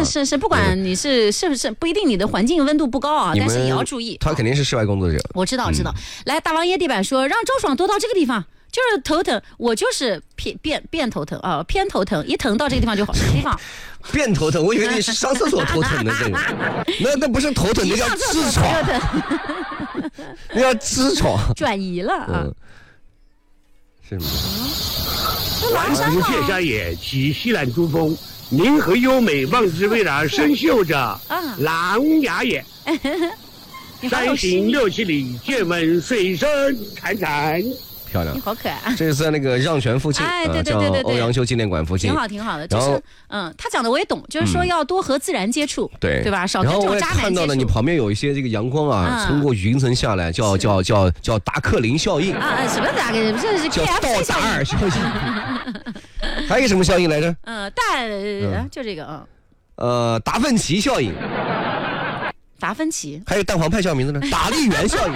是，不管你是不是不一定你的环境温度不高啊，但是也要注意。 他肯定是室外工作者。 我知道。来，大王爷地板说让周爽多到这个地方。就是头疼，我就是偏头疼啊，偏头疼，一疼到这个地方就好。什么地方？ 偏头疼，我以为你是上厕所头疼的这个，那不是头疼，那叫痔疮，那叫痔疮， 转移了啊。 是吗？ 蓝竹雀山野起西南珠峰，宁和优美，望之蔚然，深秀着狼牙眼。山行6-7里，见闻水声潺潺。 漂亮， 你好可爱啊！ 这是在那个让泉附近， 对， 欧阳修纪念馆附近， 挺好的。就是他讲的我也懂，就是说要多和自然接触，对吧？少跟这种渣男接触。然后我也看到了， 你旁边有一些这个阳光啊，通过云层下来，叫达克林效应啊，什么达克林？这是叫道达尔效应。还有什么效应来着？ 就这个达芬奇效应。 达芬奇。 还有蛋黄派叫名字呢？达利园效应。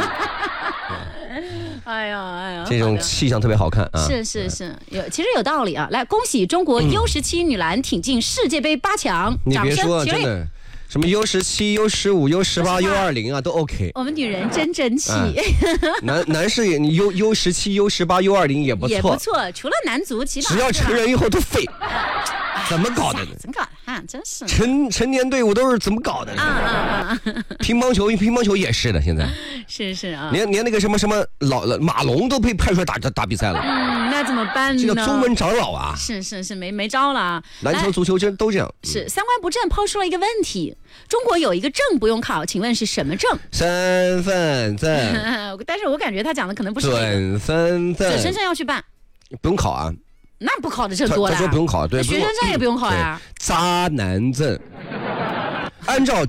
哎呀， 这种气象特别好看啊！ 是，其实有道理啊！来，恭喜中国 U17 女篮挺进世界杯8强！ 你别说，真的，什么 U17、U15、U18、U20啊，都 OK。 我们女人真争气。 男士也，你 U17、U18、U20也不错， 也不错。除了男足，其他只要成人以后都废。怎么搞的呢？ 怎么搞的？真是成年队伍都是怎么搞的呢？乒乓球也是的，现在是啊， 连那个什么马龙都被派出来打比赛了。 那怎么办呢？ 这个宗门长老啊， 是没招了啊。 篮球、足球都这样。 是三观不正抛出了一个问题：中国有一个证不用考，请问是什么证？ 身份证。 但是我感觉他讲的可能不是准身证。 准身证要去办， 不用考啊。 那不考的证多了。 他说不用考，对， 学生证也不用考呀。 渣男证，按照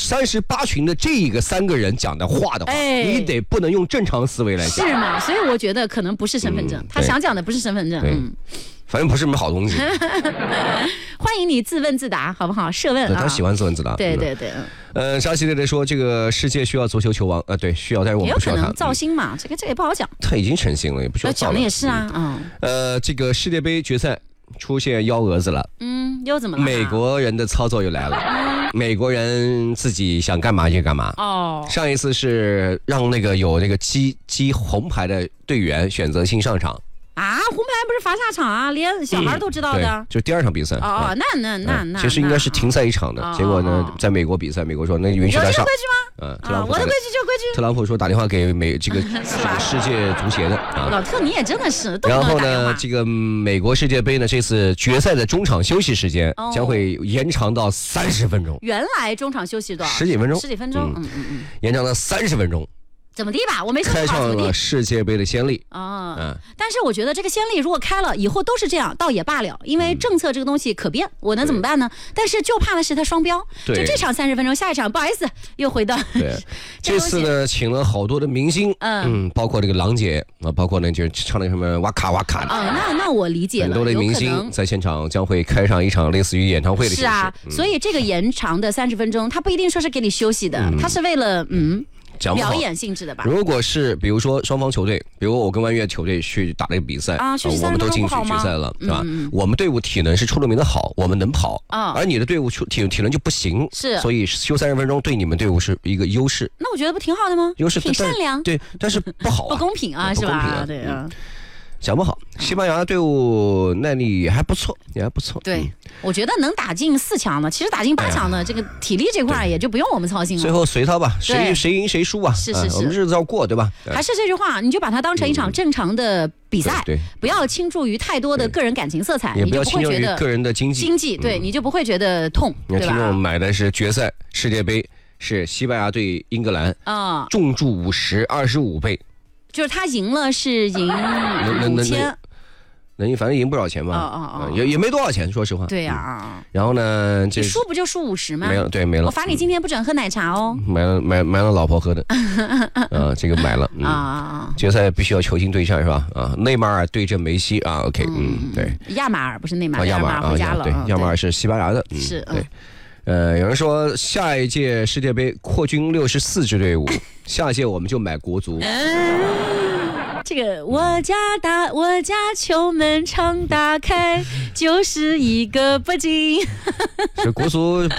38群的这个3个人讲的话的话，你得不能用正常思维来讲。 是嘛？所以我觉得可能不是身份证，他想讲的不是身份证。 反正不是什么好东西。 欢迎你自问自答，好不好？设问啊， 他喜欢自问自答。 对。 沙希队说这个世界需要足球球王，对，需要，但是我们不需要他。 也有可能造星嘛，这个也不好讲。 他已经成型了，也不需要造了。 讲的也是啊， 这个世界杯决赛出现幺蛾子了。 又怎么了？ 美国人的操作又来了。美国人自己想干嘛就干嘛。上一次是让那个有那个击红牌的队员选择性上场。 红牌不是罚下场啊，连小孩都知道的。 就是第2场比赛。 那其实应该是停赛1场的，结果呢，在美国比赛，美国说那允许他上。 有这个规矩吗？ 特朗普我的规矩就规矩。 特朗普说打电话给这个世界足协的啊。 老特你也真的是。 然后呢，这个美国世界杯呢，这次决赛的中场休息时间将会延长到30分钟。 原来中场休息多少 ？10几分钟。 10几分钟。 延长到30分钟。 怎么地吧，我没说开创了世界杯的先例但是我觉得这个先例如果开了以后都是这样，倒也罢了，因为政策这个东西可变，我能怎么办呢？但是就怕的是它双标，就这场30分钟，下一场不好意思又回到。 对，这次呢请了好多的明星，包括这个郎姐啊，包括呢就是唱那个什么哇卡哇卡的那我理解了， 很多的明星在现场将会开上一场类似于演唱会的形式。 是啊，所以这个延长的30分钟，它不一定说是给你休息的，它是为了表演性质的吧？ 如果是比如说双方球队，比如我跟万悦球队去打这个比赛我们都进去决赛了，是吧？我们队伍体能是出了名的好，我们能跑而你的队伍体能就不行， 是， 所以休30分钟对你们队伍是一个优势。 那我觉得不挺好的吗？ 优势挺善良， 对，但是不好不公平啊，是吧？对啊。 讲不好，西班牙队伍耐力也还不错， 对，我觉得能打进4强的，其实打进8强的，这个体力这块也就不用我们操心了。 最后随他吧，谁赢谁输吧。 是， 我们日子要过，对吧？ 还是这句话，你就把它当成一场正常的比赛，不要倾注于太多的个人感情色彩， 也不要倾注于个人的经济， 对，你就不会觉得痛，对吧？ 听众买的是决赛世界杯，是西班牙对英格兰重注50，25倍。 就是他赢了是赢5000， 反正赢不少钱吧，也没多少钱，说实话。 对呀， 然后呢， 你输不就输50吗？ 没了，对，没了。 我罚你今天不准喝奶茶哦。 买了老婆喝的，这个买了决赛必须要球星对战是吧？内马尔对阵梅西，OK，对。 亚马尔不是内马尔， 亚马尔回家了。 对，亚马尔是西班牙的， 是对。有人说下一届世界杯扩军64支队伍，下届我们就买国足。 这个我家球门常打开，就是一个不进。 是国足